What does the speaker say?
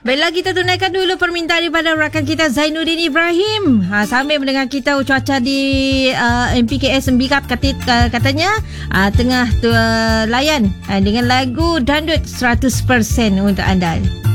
Baiklah, kita tunaikan dulu permintaan daripada rakan kita Zainuddin Ibrahim. Sambil mendengar kita cuaca di MPKS Sembikat, katanya tengah layan dengan lagu Dandut 100% untuk anda.